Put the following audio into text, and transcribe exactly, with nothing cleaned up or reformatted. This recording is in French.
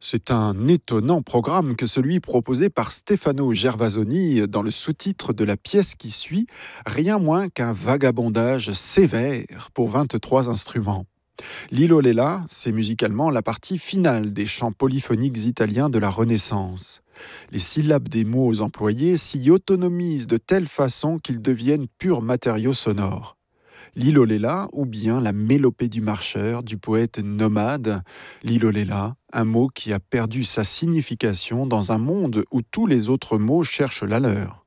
C'est un étonnant programme que celui proposé par Stefano Gervasoni dans le sous-titre de la pièce qui suit, rien moins qu'un vagabondage sévère pour vingt-trois instruments. Lilo Lella, c'est musicalement la partie finale des chants polyphoniques italiens de la Renaissance. Les syllabes des mots employés s'y autonomisent de telle façon qu'ils deviennent purs matériaux sonores. L'iloléla ou bien la mélopée du marcheur du poète nomade. L'iloléla, un mot qui a perdu sa signification dans un monde où tous les autres mots cherchent la leur.